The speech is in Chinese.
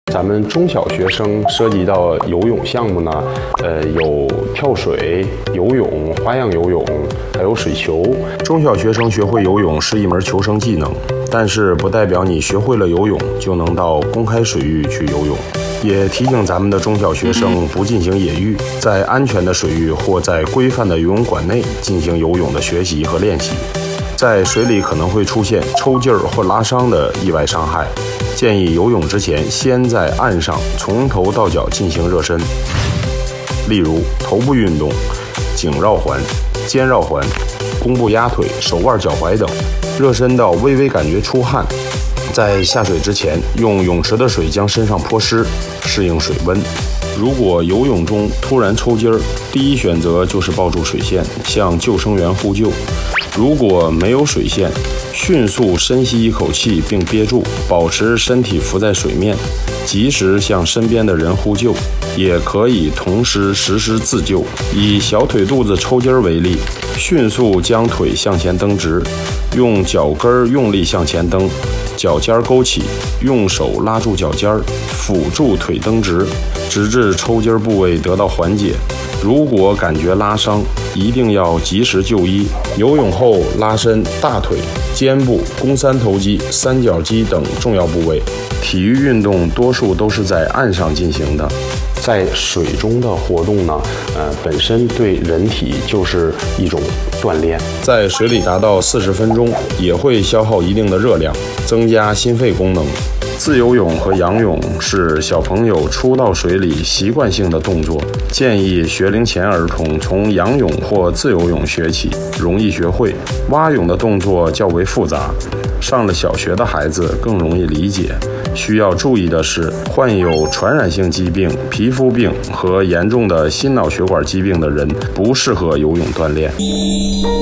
咱们中小学生涉及到游泳项目呢，有跳水、游泳、花样游泳，还有水球。 中小学生学会游泳是一门求生技能，但是不代表你学会了游泳就能到公开水域去游泳。也提醒咱们的中小学生不进行野浴，在安全的水域或在规范的游泳馆内进行游泳的学习和练习。在水里可能会出现抽筋儿或拉伤的意外伤害，建议游泳之前先在岸上从头到脚进行热身，例如头部运动、颈绕环、肩绕环、弓步压腿、手腕、脚踝等，热身到微微感觉出汗。在下水之前，用泳池的水将身上泼湿，适应水温。如果游泳中突然抽筋儿，第一选择就是抱住水线，向救生员呼救。如果没有水线，迅速深吸一口气并憋住，保持身体浮在水面，及时向身边的人呼救。也可以同时实施自救，以小腿肚子抽筋为例，迅速将腿向前蹬直，用脚跟用力向前蹬，脚尖勾起，用手拉住脚尖，辅助腿蹬直，直至抽筋部位得到缓解。如果感觉拉伤，一定要及时就医。游泳后拉伸大腿、肩部、肱三头肌、三角肌等重要部位。体育运动多数都是在岸上进行的， 在水中的活动呢，本身对人体就是一种锻炼。 在水里达到40分钟，也会消耗一定的热量，增加心肺功能。自由泳和仰泳是小朋友初到水里习惯性的动作，建议学龄前儿童从仰泳或自由泳学起，容易学会。蛙泳的动作较为复杂，上了小学的孩子更容易理解。需要注意的是，患有传染性疾病、皮肤病和严重的心脑血管疾病的人不适合游泳锻炼。